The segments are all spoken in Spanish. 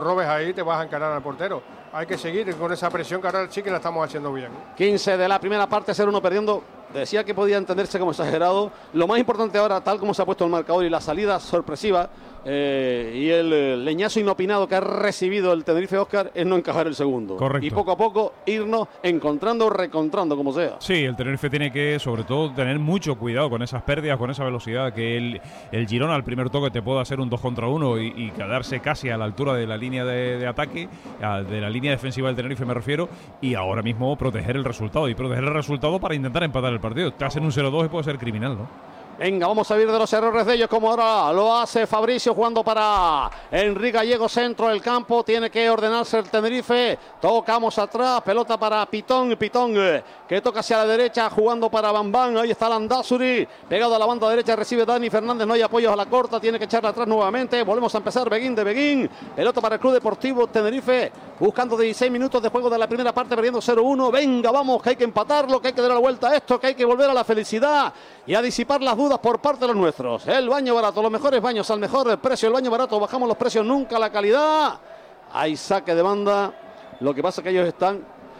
robes ahí, te vas a encarar al portero. Hay que seguir con esa presión que ahora sí que la estamos haciendo bien. 15 de la primera parte, 0-1 perdiendo. Decía que podía entenderse como exagerado. Lo más importante ahora, tal como se ha puesto el marcador y la salida sorpresiva y el leñazo inopinado que ha recibido el Tenerife Óscar, es no encajar el segundo. Correcto. Y poco a poco irnos encontrando o reencontrando, como sea. Sí, el Tenerife tiene que, sobre todo, tener mucho cuidado con esas pérdidas, con esa velocidad, que el Girona al primer toque te puede hacer un 2 contra 1 y quedarse casi a la altura de la línea de ataque, de la línea defensiva del Tenerife me refiero, y ahora mismo proteger el resultado, para intentar empatar el partido. Te hacen un 0-2 y puede ser criminal, ¿no? Venga, vamos a ver de los errores de ellos, como ahora lo hace Fabricio jugando para Enrique Gallego, centro del campo. Tiene que ordenarse el Tenerife. Tocamos atrás, pelota para Pitón, que toca hacia la derecha, jugando para Bambán. Ahí está Landázuri, pegado a la banda derecha, recibe Dani Fernández. No hay apoyos a la corta, tiene que echarla atrás nuevamente. Volvemos a empezar, Beguín de Beguín. Pelota para el Club Deportivo Tenerife, buscando 16 minutos de juego de la primera parte, perdiendo 0-1. Venga, vamos, que hay que empatarlo, que hay que dar la vuelta a esto, que hay que volver a la felicidad y a disipar las dudas por parte de los nuestros. El baño barato, los mejores baños al mejor precio. El baño barato, bajamos los precios, nunca la calidad. Hay saque de banda. Lo que pasa es que ellos están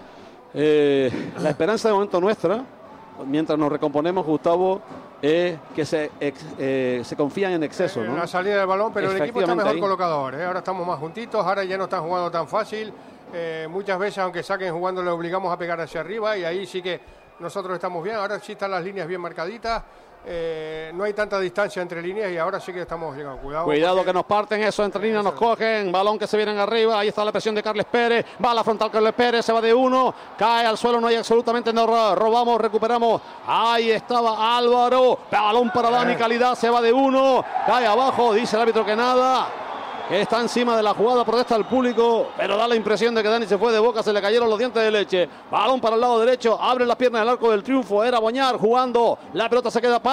la esperanza de momento nuestra, mientras nos recomponemos, Gustavo, es que se confían en exceso, ¿no? La salida del balón, pero el equipo está mejor colocado ahora, ¿eh? Ahora estamos más juntitos, ahora ya no están jugando tan fácil. Muchas veces, aunque saquen jugando, le obligamos a pegar hacia arriba y ahí sí que nosotros estamos bien. Ahora sí están las líneas bien marcaditas. No hay tanta distancia entre líneas y ahora sí que estamos llegando. Cuidado porque... que nos parten eso, entre líneas nos cogen, balón que se vienen arriba, ahí está la presión de Carles Pérez, va a la frontal Carles Pérez, se va de uno, cae al suelo, no hay absolutamente nada, robamos, recuperamos, ahí estaba Álvaro, balón para Dani, calidad, se va de uno, cae abajo, dice el árbitro que nada. Está encima de la jugada, protesta al público, pero da la impresión de que Dani se fue de boca, se le cayeron los dientes de leche. Balón para el lado derecho, abre las piernas del arco del triunfo, era Boñar jugando, la pelota se queda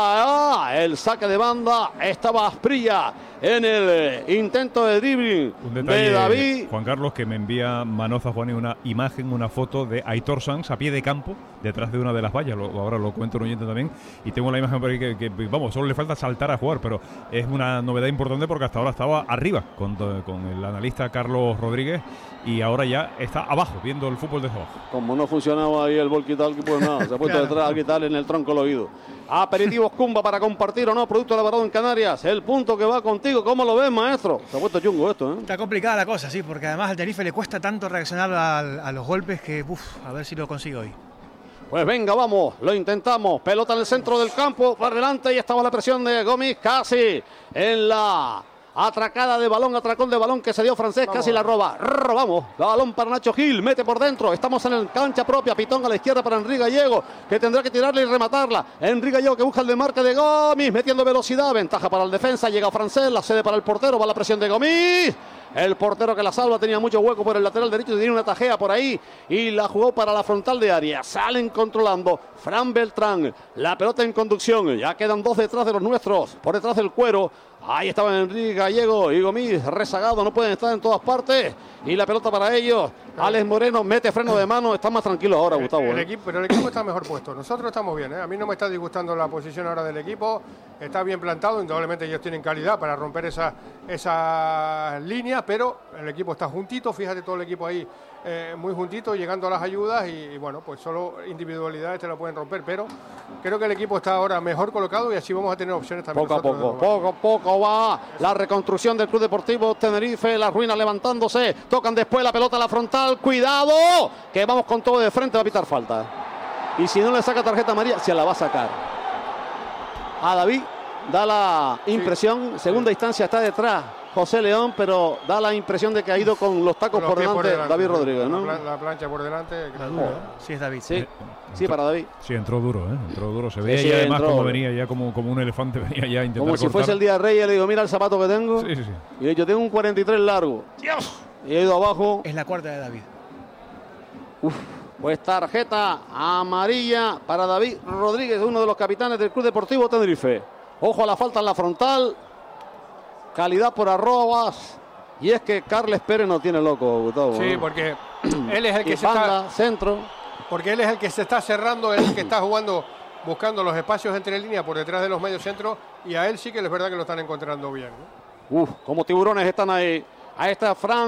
para el saque de banda, estaba Asprilla en el intento de dribbling de David. Juan Carlos, que me envía Manoza Juan una imagen, una foto de Aitor Sanz a pie de campo, detrás de una de las vallas, ahora lo cuento un oyente también, y tengo la imagen por ahí que vamos, solo le falta saltar a jugar, pero es una novedad importante porque hasta ahora estaba arriba con el analista Carlos Rodríguez y ahora ya está abajo viendo el fútbol de juego. Como no funcionaba ahí el walkie-talkie, pues nada, se ha puesto detrás a quitarle en el tronco el oído. Aperitivos Cumba para compartir o no, producto elaborado en Canarias. El punto que va contigo, ¿cómo lo ves, maestro? Se ha puesto chungo esto, ¿eh? Está complicada la cosa, sí, porque además al Tenerife le cuesta tanto reaccionar a los golpes que, a ver si lo consigue hoy. Pues venga, vamos, lo intentamos. Pelota en el centro del campo, para adelante, y estaba la presión de Gómez, casi en la atracada de balón, atracón de balón que se dio Francés, vamos. Casi la roba. Robamos, balón para Nacho Gil, mete por dentro, estamos en el cancha propia, Pitón a la izquierda para Enrique Gallego, que tendrá que tirarle y rematarla. Enrique Gallego que busca el desmarque de Gómez, metiendo velocidad, ventaja para el defensa, llega Francés, la cede para el portero, va la presión de Gómez. El portero que la salva, tenía mucho hueco por el lateral derecho, tiene una tajea por ahí y la jugó para la frontal de área. Salen controlando Fran Beltrán, la pelota en conducción, ya quedan dos detrás de los nuestros, por detrás del cuero. Ahí estaba Enrique Gallego y Gómez rezagado, no pueden estar en todas partes. Y la pelota para ellos. Alex Moreno mete freno de mano, está más tranquilo ahora, Gustavo. Pero el equipo está mejor puesto. Nosotros estamos bien, ¿eh? A mí no me está disgustando la posición ahora del equipo. Está bien plantado, indudablemente ellos tienen calidad para romper esa línea, pero el equipo está juntito, fíjate todo el equipo ahí. Muy juntito, llegando a las ayudas y bueno, pues solo individualidades te lo pueden romper, pero creo que el equipo está ahora mejor colocado y así vamos a tener opciones también. Poco a poco va la reconstrucción del Club Deportivo Tenerife, las ruinas levantándose, tocan después la pelota a la frontal, cuidado, que vamos con todo de frente, va a pitar falta. Y si no le saca tarjeta amarilla, se la va a sacar. A David da la impresión, segunda instancia está detrás José León, pero da la impresión de que ha ido con los tacos por delante, David Rodríguez, ¿no? La plancha por delante. Sí, es David. Sí, para David. Sí, entró duro, ¿eh? Entró duro. Se veía ya además como venía ya como un elefante, venía ya a intentar como si cortar. Fuese el día de Reyes, le digo, mira el zapato que tengo. Sí. Y yo tengo un 43 largo. ¡Dios! Y he ido abajo. Es la cuarta de David. Pues tarjeta amarilla para David Rodríguez, uno de los capitanes del Club Deportivo Tenerife. Ojo a la falta en la frontal. Calidad por arrobas. Y es que Carles Pérez no tiene loco, Gustavo. Sí, porque él es el que centro. Porque él es el que se está cerrando, él es el que está jugando, buscando los espacios entre líneas por detrás de los medios centros. Y a él sí que es verdad que lo están encontrando bien, ¿no? Como tiburones están ahí. Ahí está Fran